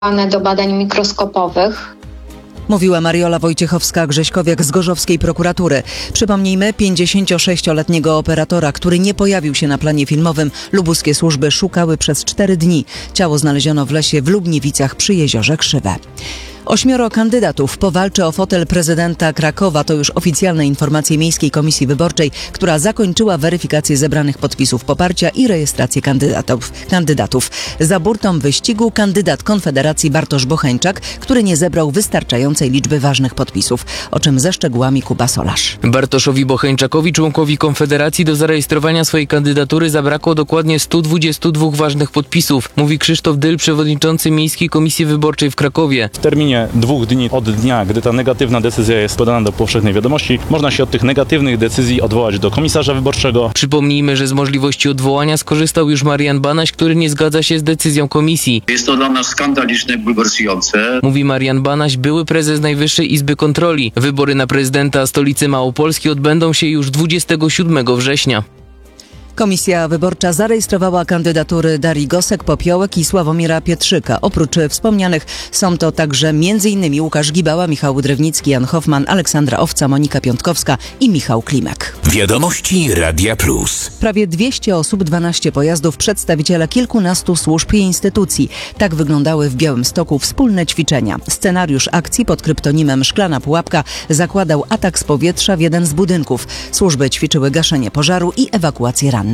do badań mikroskopowych. Mówiła Mariola Wojciechowska-Grześkowiak z gorzowskiej prokuratury. Przypomnijmy, 56-letniego operatora, który nie pojawił się na planie filmowym, lubuskie służby szukały przez 4 dni. Ciało znaleziono w lesie w Lubniewicach przy jeziorze Krzywe. 8 kandydatów powalczy o fotel prezydenta Krakowa. To już oficjalne informacje Miejskiej Komisji Wyborczej, która zakończyła weryfikację zebranych podpisów poparcia i rejestrację kandydatów. Za burtą wyścigu kandydat Konfederacji Bartosz Bocheńczak, który nie zebrał wystarczającej liczby ważnych podpisów. O czym ze szczegółami Kuba Solarz. Bartoszowi Bocheńczakowi, członkowi Konfederacji, do zarejestrowania swojej kandydatury zabrakło dokładnie 122 ważnych podpisów, mówi Krzysztof Dyl, przewodniczący Miejskiej Komisji Wyborczej w Krakowie. W terminie 2 dni od dnia, gdy ta negatywna decyzja jest podana do powszechnej wiadomości, można się od tych negatywnych decyzji odwołać do komisarza wyborczego. Przypomnijmy, że z możliwości odwołania skorzystał już Marian Banaś, który nie zgadza się z decyzją komisji. Jest to dla nas skandaliczne, bulwersujące. Mówi Marian Banaś, były prezes Najwyższej Izby Kontroli. Wybory na prezydenta stolicy Małopolski odbędą się już 27 września. Komisja Wyborcza zarejestrowała kandydatury Darii Gosek-Popiołek i Sławomira Pietrzyka. Oprócz wspomnianych są to także m.in. Łukasz Gibała, Michał Drewnicki, Jan Hoffman, Aleksandra Owca, Monika Piątkowska i Michał Klimek. Wiadomości Radia Plus. Prawie 200 osób, 12 pojazdów, przedstawiciele kilkunastu służb i instytucji. Tak wyglądały w Białymstoku wspólne ćwiczenia. Scenariusz akcji pod kryptonimem Szklana Pułapka zakładał atak z powietrza w jeden z budynków. Służby ćwiczyły gaszenie pożaru i ewakuację rannych.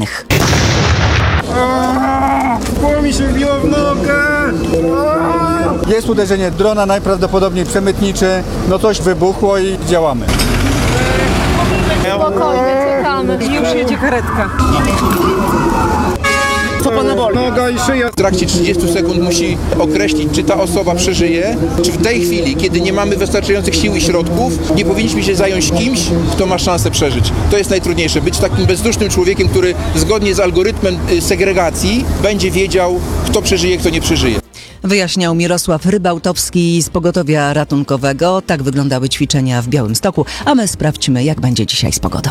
Szkło mi się wbiło w nogę! Jest uderzenie drona, najprawdopodobniej przemytnicze. No coś wybuchło i działamy. Spokojnie, czekamy. Już jedzie karetka. Co pana boli? Noga i szyja. W trakcie 30 sekund musi określić, czy ta osoba przeżyje, czy w tej chwili, kiedy nie mamy wystarczających sił i środków, nie powinniśmy się zająć kimś, kto ma szansę przeżyć. To jest najtrudniejsze. Być takim bezdusznym człowiekiem, który zgodnie z algorytmem segregacji będzie wiedział, kto przeżyje, kto nie przeżyje. Wyjaśniał Mirosław Rybałtowski z Pogotowia Ratunkowego. Tak wyglądały ćwiczenia w Białymstoku, a my sprawdźmy, jak będzie dzisiaj z pogodą.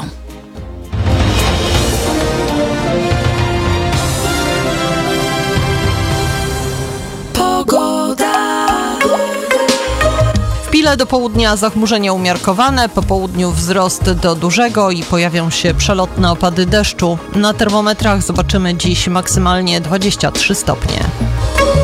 W Pile do południa zachmurzenie umiarkowane, po południu wzrost do dużego i pojawią się przelotne opady deszczu. Na termometrach zobaczymy dziś maksymalnie 23 stopnie.